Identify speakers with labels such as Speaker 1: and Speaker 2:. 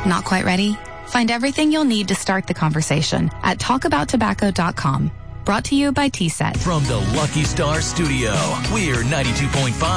Speaker 1: Not quite ready? Find everything you'll need to start the conversation at talkabouttobacco.com. Brought to you by TSET.
Speaker 2: From the Lucky Star Studio, we're 92.5